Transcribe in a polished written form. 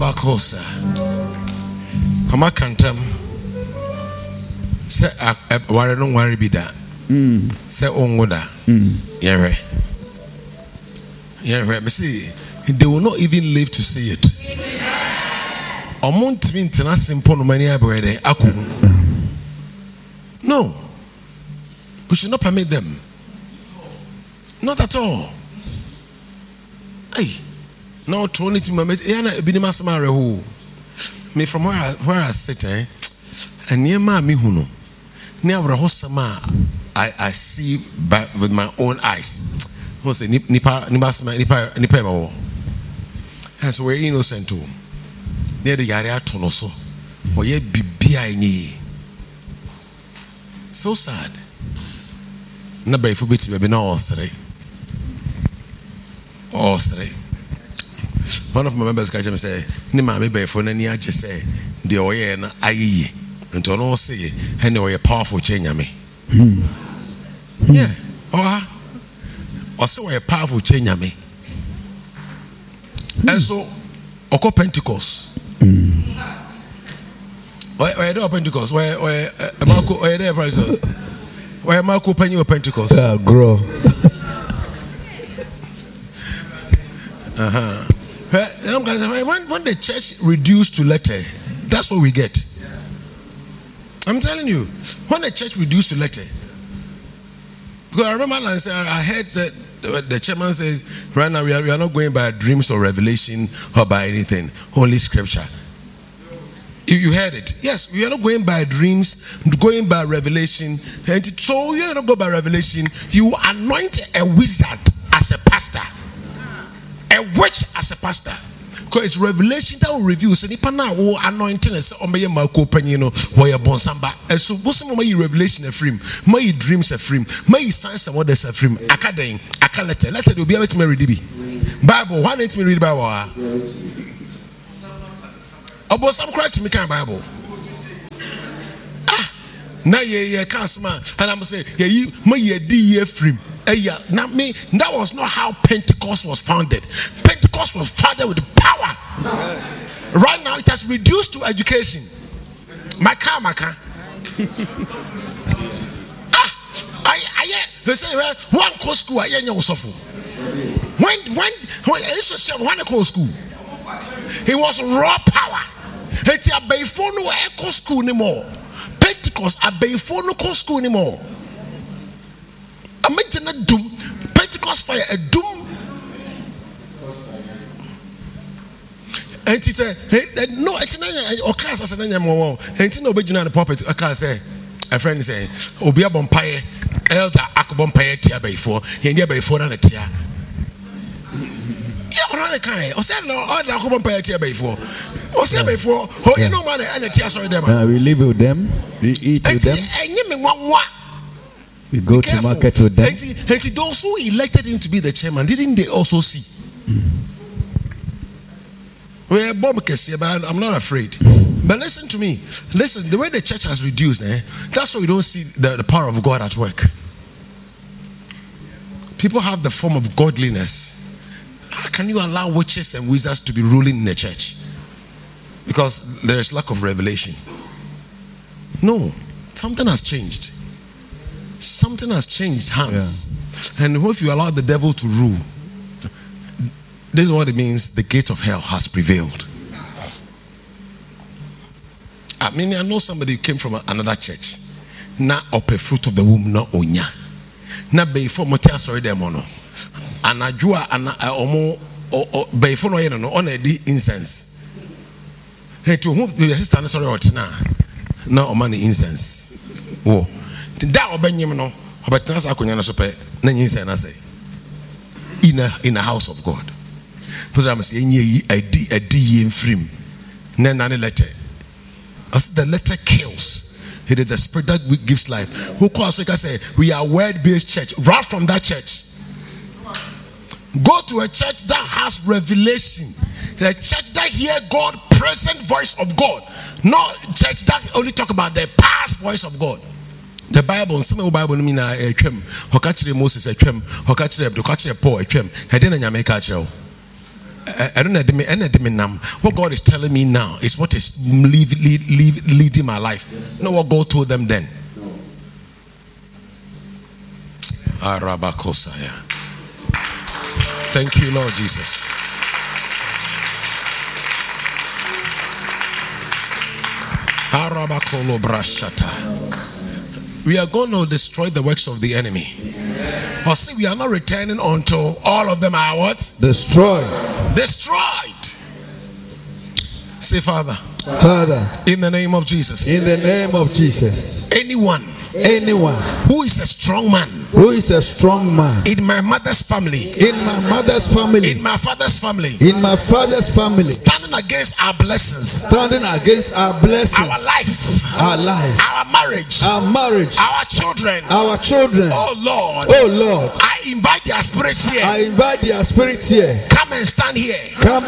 Rabakosa. Hamakantam. Say worry don't worry be that. Say ongoda. Yeah. Me see they will not even live to see it. Amount me intena simple no many abere aku. No. We should not permit them. Not at all. Hey. Now to only to my yana ebinima samare who. Me from where I sit and near ma me huno. Near Rahosama I see with my own eyes. Who say nipa. And so we're innocent too. Near the area tonoso. Or ye bibia ni. So sad. Nobody for bit maybe no osre. One of my members catch me say, "Ni ma me be for na ni age say the oye na ayi." Nto no say, "Any powerful change me." Yeah. Or so a powerful change me. And so Oko Pentecost. Where do Pentecost? Where Marco where there prices? Where Marco Penny Pentecost? Grow. When the church reduced to letter, that's what we get. I'm telling you, when the church reduced to letter, because I remember I heard that the chairman says, right now we are not going by dreams or revelation or by anything, only scripture. You heard it. Yes, we are not going by dreams, going by revelation. And so you are not going by revelation. You anoint a wizard as a pastor, a witch as a pastor. Because it's revelation that will reveal. So nipa na wo anointing is omeye mako panino woye bonsamba. And so what's some my revelation a frame, my dreams a frame, my signs and wonders a frame. Akadain, akalete. Let it be able to me read the Bible. Why don't me read Bible? About some crack to me kind Bible. Now ye can't man, and I'm saying you my ye frame. Not me. That was not how Pentecost was founded. Pentecost was founded with the power. Right now, it has reduced to education. Maka. They say one co school. When co school, it was raw power. It's a Bayfono eco school anymore. Pentecost a Bayfono co school anymore. Imagine a doom, Pentecost fire, a doom. And it's no, it's not a class as an animal. And it's no original the puppet. A class say, a friend say, Obia Bompire, Elder Akabompire Tia before, he never before than a tia. Yeah, or said no, Elder Akabompire Tia before. Or said before, oh, you know, man, and a tia sorry them. We live with them, we eat with them. And you mean what? We go to market with them. And those who elected him to be the chairman, didn't they also see? Well, but I'm not afraid. But listen to me. Listen, the way the church has reduced, that's why we don't see the power of God at work. People have the form of godliness. How can you allow witches and wizards to be ruling in the church? Because there is lack of revelation. No, something has changed. Something has changed hands. Yeah. And if you allow the devil to rule, this is what it means: the gate of hell has prevailed. I mean, I know somebody came from another church. Na ope fruit of the womb na onya. Na before motia sorry them ono. Anajua ana omo before no ye no on di incense. Hey, to whom the sister sorry otina. Na o man incense. Oh. That obenyim no obetena sa akonya no so pe na nyinsa na say in a house of God. Because I'm saying ye adi mfrim na na letter. As the letter kills, it is the spirit that gives life. Who calls so can say we are word-based church. Right from that church, go to a church that has revelation, a church that hear God, present voice of God, not church that only talk about the past voice of God. The Bible, some of the Bible mean a trim, Hokachre Moses a trim, Hokachre Paul a trim, Hedena Yameka Chow. What God is telling me now is what is leading my life. Yes, not what God told them then. Arabakosaya. Thank you, Lord Jesus. Arabakolo brashata. We are going to destroy the works of the enemy. Or see, we are not returning until all of them are what? Destroyed. Destroyed. Say, Father. Father. In the name of Jesus. In the name of Jesus. Anyone who is a strong man, in my mother's family, in my mother's family, in my father's family, in my father's family, standing against our blessings, our life, our marriage, our children, oh Lord, I invite their spirits here, come and stand here, come